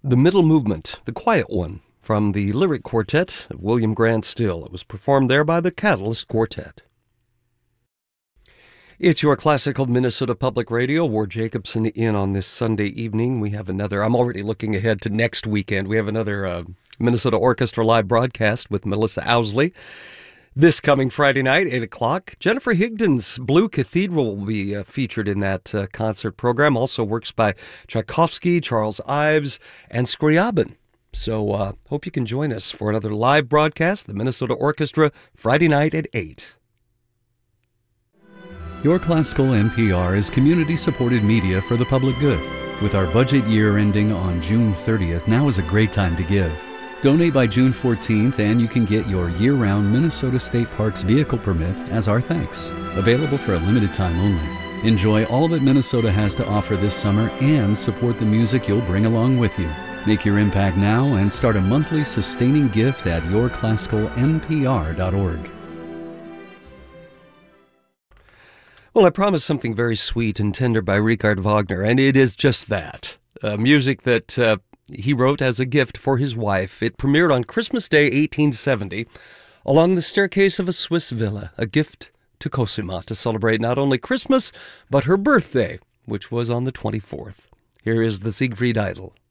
The Middle Movement, the quiet one, from the lyric quartet of William Grant Still. It was performed there by the Catalyst Quartet. It's your classical Minnesota Public Radio. Ward Jacobson in on this Sunday evening. We have another, I'm already looking ahead to next weekend. We have another Minnesota Orchestra live broadcast with Melissa Owsley. This coming Friday night, 8 o'clock, Jennifer Higdon's Blue Cathedral will be featured in that concert program. Also works by Tchaikovsky, Charles Ives, and Scriabin. So hope you can join us for another live broadcast, the Minnesota Orchestra, Friday night at 8. Your Classical NPR is community-supported media for the public good. With our budget year ending on June 30th, now is a great time to give. Donate by June 14th and you can get your year-round Minnesota State Parks vehicle permit as our thanks. Available for a limited time only. Enjoy all that Minnesota has to offer this summer and support the music you'll bring along with you. Make your impact now and start a monthly sustaining gift at yourclassicalnpr.org. Well, I promised something very sweet and tender by Richard Wagner, and it is just that. Music that he wrote as a gift for his wife. It premiered on Christmas Day, 1870, along the staircase of a Swiss villa, a gift to Cosima to celebrate not only Christmas, but her birthday, which was on the 24th. Here is the Siegfried Idyll.